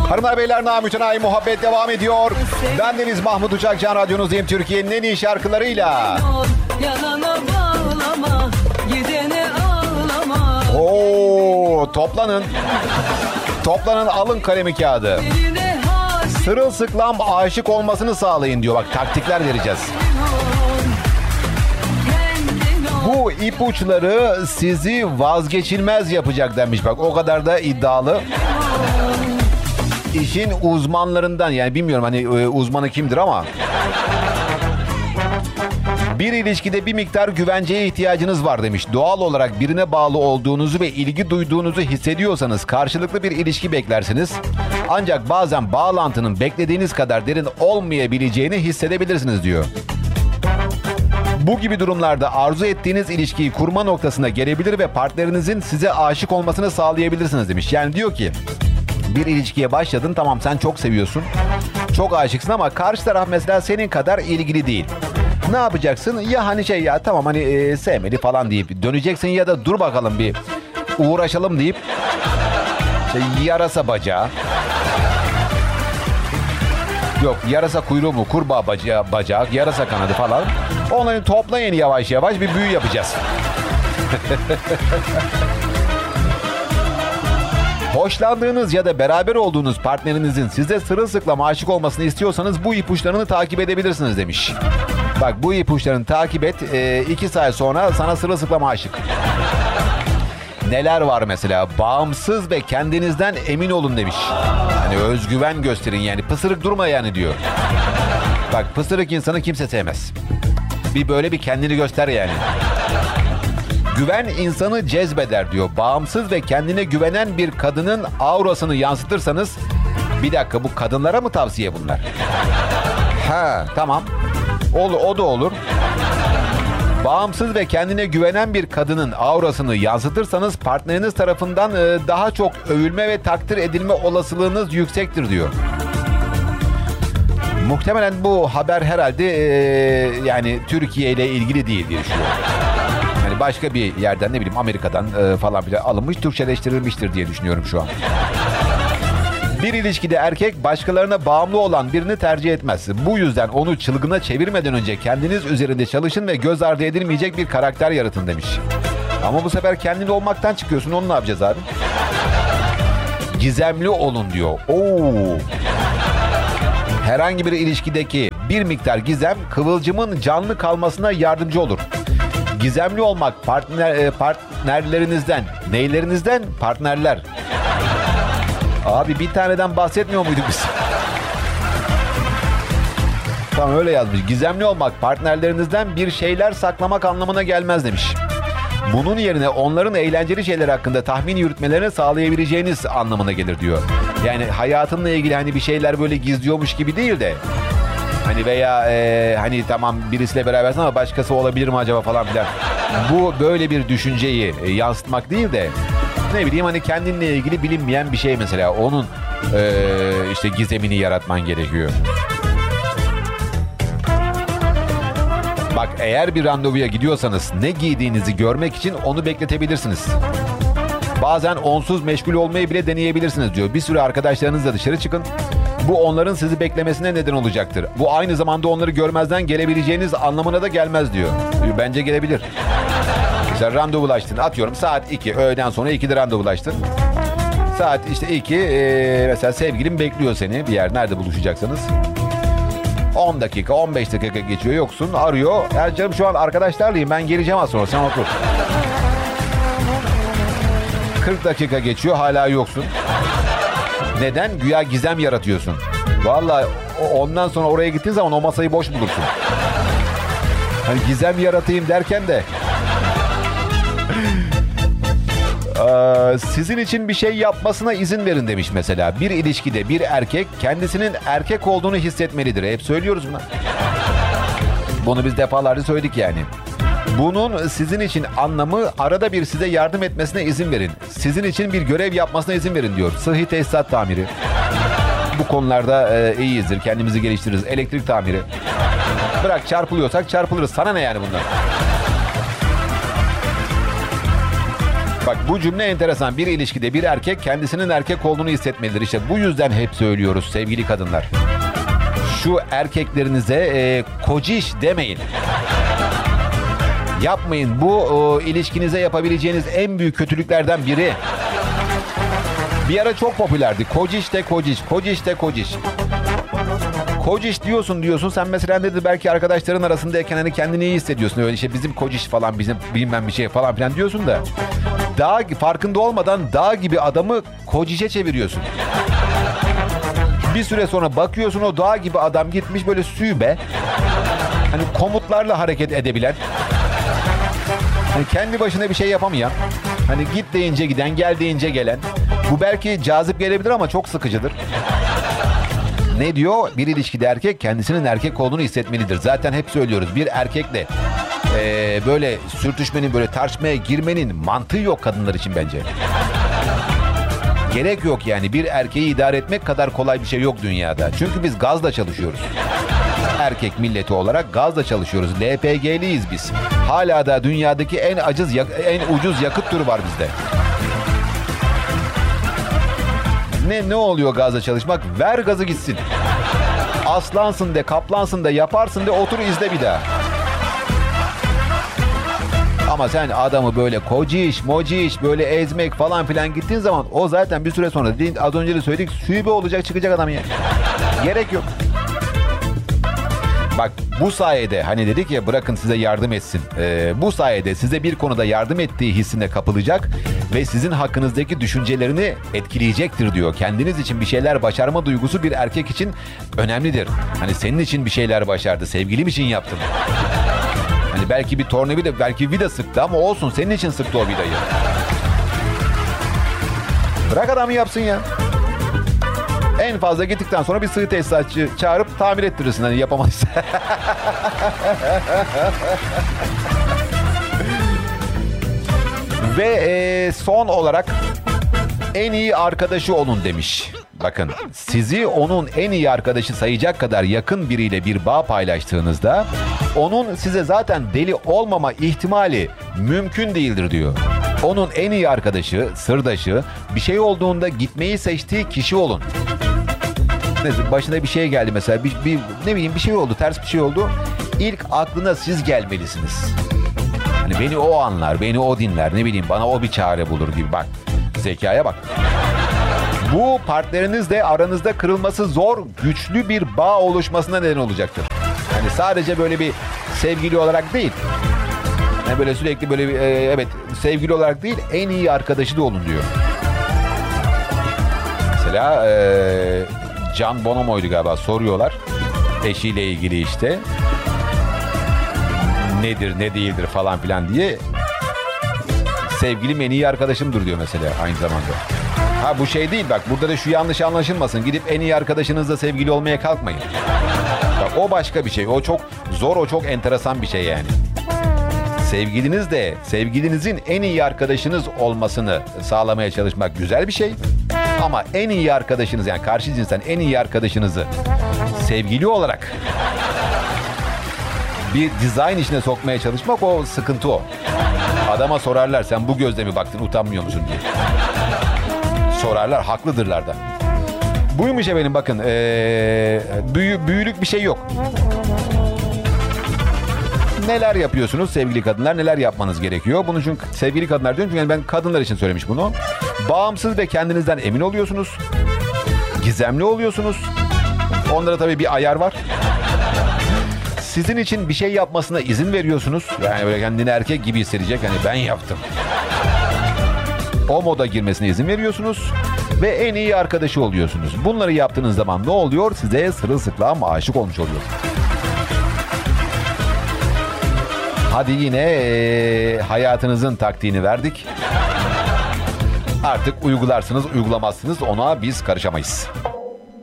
Hanımlar beyler, namütenayi muhabbet devam ediyor. Ben Deniz Mahmut Uçak, Can Radyo'nuzdayım Türkiye'nin en iyi şarkılarıyla. Toplanın. Toplanın, alın kalemi kağıdı. Sırılsıklam aşık olmasını sağlayın diyor. Bak, taktikler vereceğiz. Bu ipuçları sizi vazgeçilmez yapacak demiş. Bak, o kadar da iddialı. İşin uzmanlarından, yani bilmiyorum hani uzmanı kimdir ama. Bir ilişkide bir miktar güvenceye ihtiyacınız var demiş. Doğal olarak birine bağlı olduğunuzu ve ilgi duyduğunuzu hissediyorsanız karşılıklı bir ilişki beklersiniz. Ancak bazen bağlantının beklediğiniz kadar derin olmayabileceğini hissedebilirsiniz diyor. Bu gibi durumlarda arzu ettiğiniz ilişkiyi kurma noktasına gelebilir ve partnerinizin size aşık olmasını sağlayabilirsiniz demiş. Yani diyor ki, bir ilişkiye başladın, tamam sen çok seviyorsun, çok aşıksın ama karşı taraf mesela senin kadar ilgili değil. Ne yapacaksın? Ya hani ya tamam hani sevmeli falan deyip döneceksin ya da dur bakalım bir uğraşalım deyip yarasa bacağı, yok yarasa kuyruğu mu, kurbağa bacak, yarasa kanadı falan, onları toplayın, yavaş yavaş bir büyü yapacağız. Hoşlandığınız ya da beraber olduğunuz partnerinizin size sırılsıklam aşık olmasını istiyorsanız bu ipuçlarını takip edebilirsiniz demiş. Bak, bu ipuçlarını takip et, 2 saat sonra sana sırılsıklam aşık. Neler var mesela? Bağımsız ve kendinizden emin olun demiş. Hani özgüven gösterin, yani pısırık durma yani diyor. Bak, pısırık insanı kimse sevmez. Böyle bir kendini göster yani. Güven insanı cezbeder diyor. Bağımsız ve kendine güvenen bir kadının aurasını yansıtırsanız... Bir dakika, bu kadınlara mı tavsiye bunlar? Ha, tamam. O da olur. Bağımsız ve kendine güvenen bir kadının aurasını yansıtırsanız partneriniz tarafından daha çok övülme ve takdir edilme olasılığınız yüksektir diyor. Muhtemelen bu haber herhalde yani Türkiye ile ilgili değil diye düşünüyorum. Yani başka bir yerden, ne bileyim Amerika'dan falan bile alınmış, Türkçeleştirilmiştir diye düşünüyorum şu an. Bir ilişkide erkek başkalarına bağımlı olan birini tercih etmez. Bu yüzden onu çılgına çevirmeden önce kendiniz üzerinde çalışın ve göz ardı edilmeyecek bir karakter yaratın demiş. Ama bu sefer kendin olmaktan çıkıyorsun, onu ne yapacağız abi? Gizemli olun diyor. Herhangi bir ilişkideki bir miktar gizem kıvılcımın canlı kalmasına yardımcı olur. Gizemli olmak partnerlerinizden, neylerinizden? Partnerler. Abi bir taneden bahsetmiyor muyduk biz? Tamam, öyle yazmış. Gizemli olmak partnerlerinizden bir şeyler saklamak anlamına gelmez demiş. Bunun yerine onların eğlenceli şeyler hakkında tahmin yürütmelerini sağlayabileceğiniz anlamına gelir diyor. Yani hayatınla ilgili hani bir şeyler böyle gizliyormuş gibi değil de hani veya hani tamam birisiyle berabersin ama başkası olabilir mi acaba falan filan. Bu böyle bir düşünceyi yansıtmak değil de ne bileyim hani kendinle ilgili bilinmeyen bir şey mesela. Onun işte gizemini yaratman gerekiyor. Bak, eğer bir randevuya gidiyorsanız ne giydiğinizi görmek için onu bekletebilirsiniz. Bazen onsuz meşgul olmayı bile deneyebilirsiniz diyor. Bir süre arkadaşlarınızla dışarı çıkın. Bu onların sizi beklemesine neden olacaktır. Bu aynı zamanda onları görmezden gelebileceğiniz anlamına da gelmez diyor. Bence gelebilir. Mesela randevulaştın, atıyorum saat 2, öğleden sonra 2'de randevulaştın. Saat işte 2, mesela sevgilin bekliyor seni bir yer, nerede buluşacaksanız. 10 dakika, 15 dakika geçiyor, yoksun, arıyor. Ya canım şu an arkadaşlarlayım, ben geleceğim az sonra, sen otur. 40 dakika geçiyor, hala yoksun. Neden? Güya gizem yaratıyorsun. Vallahi ondan sonra oraya gittiğin zaman o masayı boş bulursun. Hani gizem yaratayım derken de... sizin için bir şey yapmasına izin verin demiş mesela. Bir ilişkide bir erkek kendisinin erkek olduğunu hissetmelidir. Hep söylüyoruz bunu. Bunu biz defalarca söyledik yani. Bunun sizin için anlamı arada bir size yardım etmesine izin verin. Sizin için bir görev yapmasına izin verin diyor. Sıhhi tesisat tamiri. Bu konularda iyiyizdir. Kendimizi geliştiririz. Elektrik tamiri. Bırak çarpılıyorsak çarpılırız. Sana ne yani bunlar? Bak bu cümle enteresan. Bir ilişkide bir erkek kendisinin erkek olduğunu hissetmelidir. İşte bu yüzden hep söylüyoruz sevgili kadınlar. Şu erkeklerinize kociş demeyin. Yapmayın. Bu ilişkinize yapabileceğiniz en büyük kötülüklerden biri. Bir ara çok popülerdi. Kociş de kociş, kociş de kociş. Kociş diyorsun. Sen mesela dedi belki arkadaşların arasındayken hani kendini iyi hissediyorsun. Öyle işte bizim kociş falan, bizim bilmem bir şey falan filan diyorsun da. Farkında olmadan dağ gibi adamı kocişe çeviriyorsun. Bir süre sonra bakıyorsun o dağ gibi adam gitmiş böyle sübe. Hani komutlarla hareket edebilen. Hani kendi başına bir şey yapamayan. Hani git deyince giden, gel deyince gelen. Bu belki cazip gelebilir ama çok sıkıcıdır. Ne diyor? Bir ilişkide erkek kendisinin erkek olduğunu hissetmelidir. Zaten hep söylüyoruz. Bir erkekle böyle sürtüşmenin, böyle tartışmaya girmenin mantığı yok kadınlar için bence. Gerek yok yani. Bir erkeği idare etmek kadar kolay bir şey yok dünyada. Çünkü biz gazla çalışıyoruz. Erkek milleti olarak gazla çalışıyoruz. LPG'liyiz biz. Hala da dünyadaki en ucuz yakıt türü var bizde. Ne oluyor gazla çalışmak? Ver gazı gitsin. Aslansın de, kaplansın da, yaparsın de, otur izle bir daha. Ama sen adamı böyle kociş, mociş, böyle ezmek falan filan gittiğin zaman o zaten bir süre sonra az önce de söyledik şube olacak, çıkacak adam ya. Gerek yok. Bak bu sayede hani dedik ya bırakın size yardım etsin. Bu sayede size bir konuda yardım ettiği hissine kapılacak ve sizin hakkınızdaki düşüncelerini etkileyecektir diyor. Kendiniz için bir şeyler başarma duygusu bir erkek için önemlidir. Hani senin için bir şeyler başardı, sevgilim için yaptım. Hani belki bir tornavida, belki vida sıktı ama olsun senin için sıktı o vidayı. Bırak adamı yapsın ya. En fazla gittikten sonra bir sıvı tesisatçı çağırıp tamir ettirirsin hani yapamazsa. Ve son olarak en iyi arkadaşı olun demiş. Bakın sizi onun en iyi arkadaşı sayacak kadar yakın biriyle bir bağ paylaştığınızda onun size zaten deli olmama ihtimali mümkün değildir diyor. Onun en iyi arkadaşı, sırdaşı, bir şey olduğunda gitmeyi seçtiği kişi olun. Başına bir şey geldi mesela, ne bileyim bir şey oldu, ters bir şey oldu. İlk aklına siz gelmelisiniz. Hani beni o anlar, beni o dinler, ne bileyim bana o bir çare bulur gibi. Bak, zekaya bak. Bu partnerinizle aranızda kırılması zor, güçlü bir bağ oluşmasına neden olacaktır. Yani sadece böyle bir sevgili olarak değil. Yani böyle sürekli böyle bir, evet sevgili olarak değil, en iyi arkadaşı da olun diyor. Mesela Can Bonomo'ydu galiba, soruyorlar eşiyle ilgili işte. Nedir ne değildir falan filan diye. Sevgilim en iyi arkadaşımdır diyor mesela aynı zamanda. Ha bu şey değil bak, burada da şu yanlış anlaşılmasın. Gidip en iyi arkadaşınızla sevgili olmaya kalkmayın. Bak o başka bir şey. O çok zor, o çok enteresan bir şey yani. Sevgiliniz de sevgilinizin en iyi arkadaşınız olmasını sağlamaya çalışmak güzel bir şey. Ama en iyi arkadaşınız, yani karşı cinsten en iyi arkadaşınızı sevgili olarak bir dizayn işine sokmaya çalışmak, o sıkıntı o. Adama sorarlar sen bu gözle mi baktın, utanmıyor musun diye. Sorarlar, haklıdırlar da. Buymuş efendim bakın, büyülük bir şey yok. Neler yapıyorsunuz sevgili kadınlar, neler yapmanız gerekiyor? Bunun için sevgili kadınlar diyorum çünkü yani ben kadınlar için söylemiş bunu. Bağımsız ve kendinizden emin oluyorsunuz. Gizemli oluyorsunuz. Onlara tabii bir ayar var. Sizin için bir şey yapmasına izin veriyorsunuz. Yani böyle kendini erkek gibi hissedecek. Hani ben yaptım. O moda girmesine izin veriyorsunuz. Ve en iyi arkadaşı oluyorsunuz. Bunları yaptığınız zaman ne oluyor? Size sırılsıklam aşık olmuş oluyor. Hadi yine hayatınızın taktiğini verdik. Artık uygularsınız, uygulamazsınız, ona biz karışamayız.